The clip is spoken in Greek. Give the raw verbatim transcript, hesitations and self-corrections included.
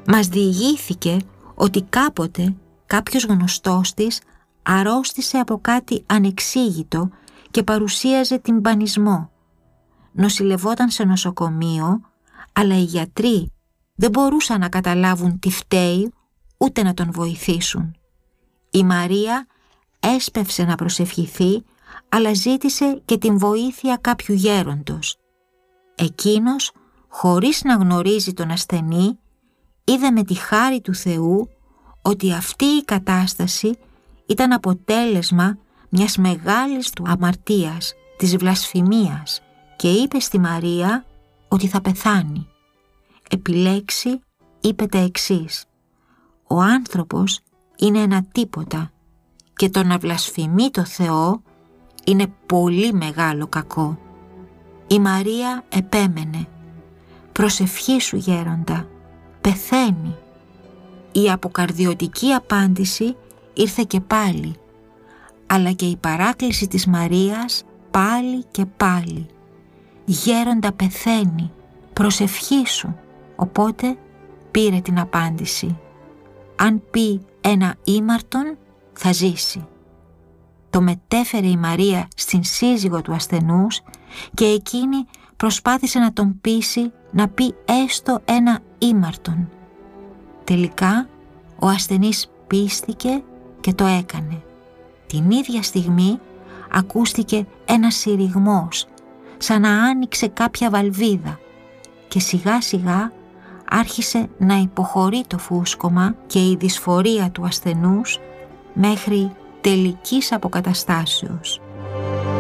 Μας διηγήθηκε ότι κάποτε κάποιος γνωστός της αρρώστησε από κάτι ανεξήγητο και παρουσίαζε τυμπανισμό. Νοσηλευόταν σε νοσοκομείο, αλλά οι γιατροί δεν μπορούσαν να καταλάβουν τι φταίει ούτε να τον βοηθήσουν. Η Μαρία έσπευσε να προσευχηθεί, αλλά ζήτησε και την βοήθεια κάποιου γέροντος. Εκείνος, χωρίς να γνωρίζει τον ασθενή, είδε με τη χάρη του Θεού ότι αυτή η κατάσταση ήταν αποτέλεσμα μιας μεγάλης του αμαρτίας, της βλασφημίας, και είπε στη Μαρία ότι θα πεθάνει. Επιλέξει, είπε τα εξής: «Ο άνθρωπος είναι ένα τίποτα και το να βλασφημεί το Θεό είναι πολύ μεγάλο κακό». Η Μαρία επέμενε: «Προσευχή σου, γέροντα, πεθαίνει». Η αποκαρδιωτική απάντηση ήρθε και πάλι, αλλά και η παράκληση της Μαρίας πάλι και πάλι: «Γέροντα, πεθαίνει, προσευχή σου». Οπότε πήρε την απάντηση: «Αν πει ένα ήμαρτον, θα ζήσει». Το μετέφερε η Μαρία στην σύζυγο του ασθενούς και εκείνη προσπάθησε να τον πείσει να πει έστω ένα ήμαρτον. Τελικά ο ασθενής πίστηκε και το έκανε. Την ίδια στιγμή ακούστηκε ένας συρριγμός, σαν να άνοιξε κάποια βαλβίδα, και σιγά σιγά άρχισε να υποχωρεί το φούσκωμα και η δυσφορία του ασθενούς μέχρι τελικής αποκαταστάσεως.